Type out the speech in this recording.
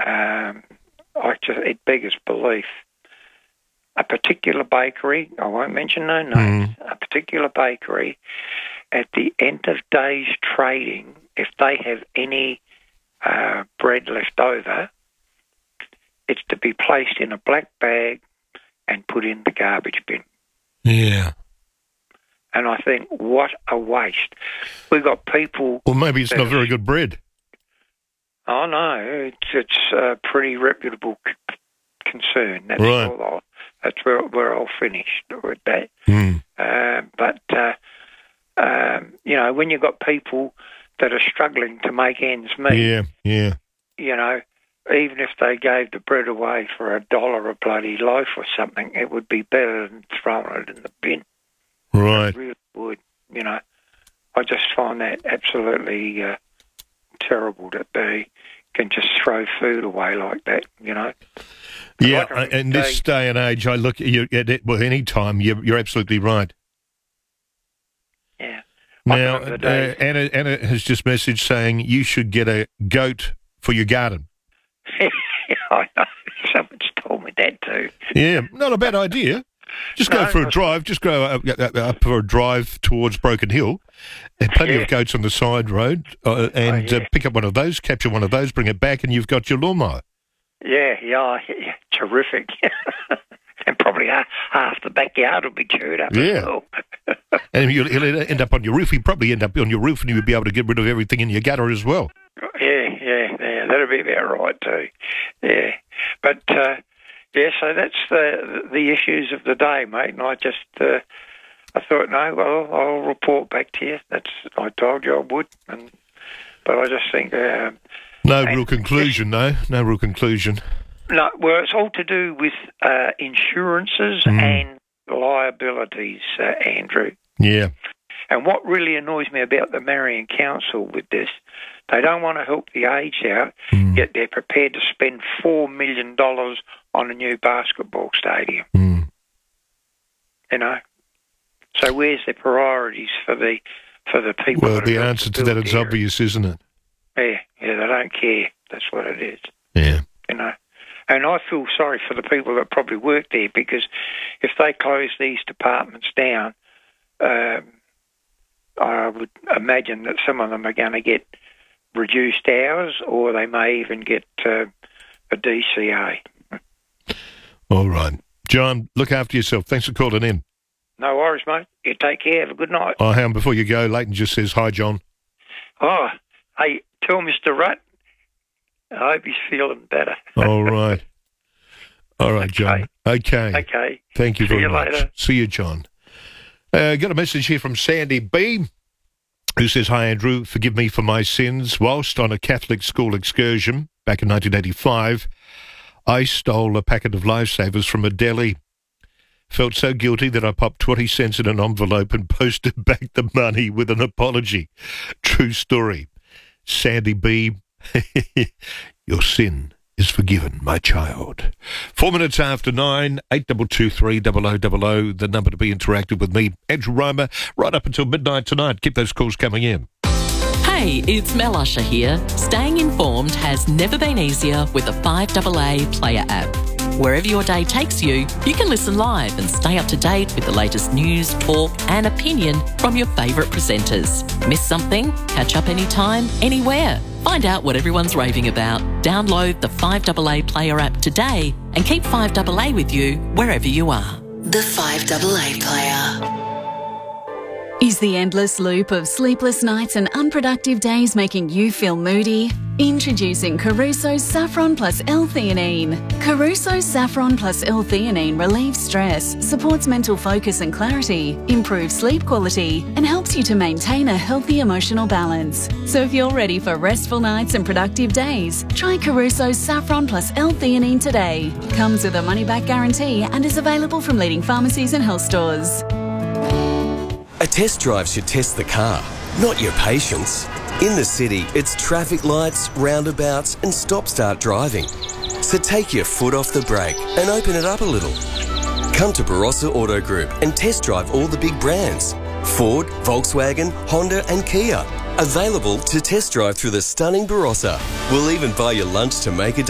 it beggars belief. A particular bakery, I won't mention no names, a particular bakery, at the end of days trading, if they have any bread left over, it's to be placed in a black bag and put in the garbage bin. Yeah. And I think, what a waste. We've got people... Well, maybe it's not very good bread. Oh, no, it's a pretty reputable concern. That's right. That's where I'll finish with that. You know, when you've got people that are struggling to make ends meet, yeah, you know, even if they gave the bread away for $1 a bloody loaf or something, it would be better than throwing it in the bin. Right. It really would, you know. I just find that absolutely terrible that they can just throw food away like that, you know. Yeah, in this day and age, I look at you at it, well, any time, you're absolutely right. Yeah. Now, Anna has just messaged saying you should get a goat for your garden. I know. Someone's told me that too. Yeah, not a bad idea. Just go for a drive. Just go up for a drive towards Broken Hill. Plenty of goats on the side road, pick up one of those, capture one of those, bring it back, and you've got your lawnmower. Yeah, terrific. And probably half the backyard will be chewed up as well. And he'll end up on your roof. He'll probably end up on your roof, and you'll be able to get rid of everything in your gutter as well. Yeah, that'll be about right too. Yeah, but so that's the issues of the day, mate. And I just I thought, no, well, I'll report back to you. I told you I would, but I just think no real conclusion. No real conclusion. No, well, it's all to do with insurances and liabilities, Andrew. Yeah. And what really annoys me about the Marion Council with this, they don't want to help the aged out, yet they're prepared to spend $4 million on a new basketball stadium. You know? So where's the priorities for the people? Well, the answer to that is obvious, isn't it? Yeah, they don't care. That's what it is. Yeah. You know? And I feel sorry for the people that probably work there, because if they close these departments down, I would imagine that some of them are going to get reduced hours, or they may even get a DCA. All right. John, look after yourself. Thanks for calling in. No worries, mate. You take care. Have a good night. Oh, hang on, before you go, Leighton just says, hi, John. Oh, hey, tell Mr. Rutt, I hope he's feeling better. All right. All right, John. Okay. Thank you very much. Later. See you, John. Got a message here from Sandy B, who says, hi, Andrew, forgive me for my sins. Whilst on a Catholic school excursion back in 1985, I stole a packet of Lifesavers from a deli. Felt so guilty that I popped 20 cents in an envelope and posted back the money with an apology. True story. Sandy B, your sin is forgiven, my child. 4 minutes after 9, 8223 0000, the number to be interactive with me, Andrew Romer, right up until midnight tonight. Keep those calls coming in. Hey, it's Mel Usher here. Staying informed has never been easier with the 5AA Player app. Wherever your day takes you, you can listen live and stay up to date with the latest news, talk and opinion from your favourite presenters. Miss something? Catch up anytime, anywhere. Find out what everyone's raving about. Download the 5AA Player app today and keep 5AA with you wherever you are. The 5AA Player. Is the endless loop of sleepless nights and unproductive days making you feel moody? Introducing Caruso's Saffron plus L-theanine. Caruso's Saffron plus L-theanine relieves stress, supports mental focus and clarity, improves sleep quality, and helps you to maintain a healthy emotional balance. So if you're ready for restful nights and productive days, try Caruso's Saffron plus L-theanine today. Comes with a money-back guarantee and is available from leading pharmacies and health stores. A test drive should test the car, not your patience. In the city, it's traffic lights, roundabouts and stop-start driving. So take your foot off the brake and open it up a little. Come to Barossa Auto Group and test drive all the big brands. Ford, Volkswagen, Honda and Kia. Available to test drive through the stunning Barossa. We'll even buy you lunch to make a day.